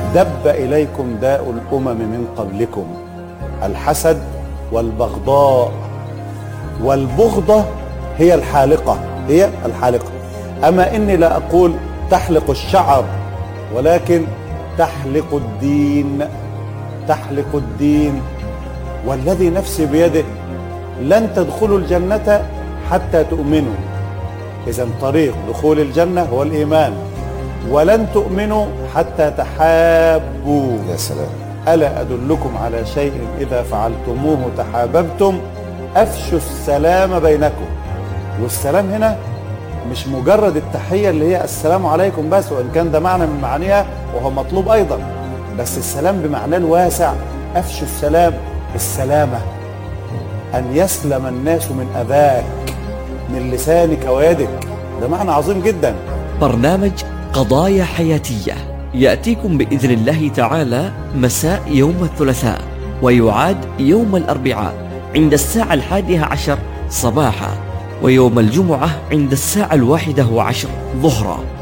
دب إليكم داء الأمم من قبلكم، الحسد والبغضاء، والبغضة هي الحالقة، هي الحالقة. أما إني لا أقول تحلق الشعر، ولكن تحلق الدين، تحلق الدين. والذي نفسي بيده لن تدخلوا الجنة حتى تؤمنوا. إذن طريق دخول الجنة هو الإيمان. ولن تؤمنوا حتى تحابوا. يا سلام. ألا أدلكم على شيء إذا فعلتموه تحاببتم؟ أفشوا السلام بينكم. والسلام هنا مش مجرد التحية اللي هي السلام عليكم بس، وإن كان ده معنى من معانيها وهو مطلوب أيضا، بس السلام بمعناه الواسع. أفشوا السلام، السلامة، أن يسلم الناس من أذاك، من لسانك ويدك. ده معنى عظيم جدا. برنامج قضايا حياتية يأتيكم بإذن الله تعالى مساء يوم الثلاثاء، ويعاد يوم الأربعاء عند الساعة 11 صباحا، ويوم الجمعة عند الساعة 1:10 ظهرا.